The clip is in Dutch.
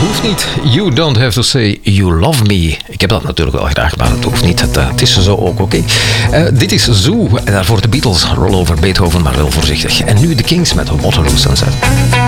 hoeft niet. You don't have to say you love me. Ik heb dat natuurlijk wel graag, maar het hoeft niet. Het is zo ook oké. Dit is Zoo. En daarvoor de Beatles. Roll over Beethoven, maar wel voorzichtig. En nu de Kings met Waterloo Sunset.